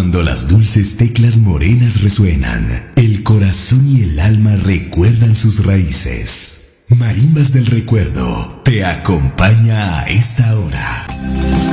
Cuando las dulces teclas morenas resuenan, el corazón y el alma recuerdan sus raíces. Marimbas del Recuerdo te acompaña a esta hora.